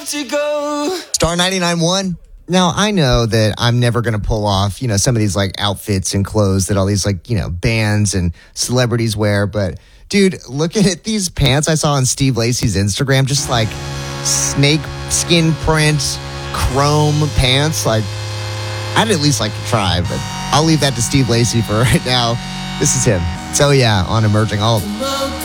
to go. Star 99.1. Now, I know that I'm never going to pull off, some of these like outfits and clothes that all these like, bands and celebrities wear. But dude, looking at these pants I saw on Steve Lacy's Instagram, just like snake skin print, chrome pants. Like, I'd at least like to try, but I'll leave that to Steve Lacy for right now. This is him. So yeah, on Emerging Alt.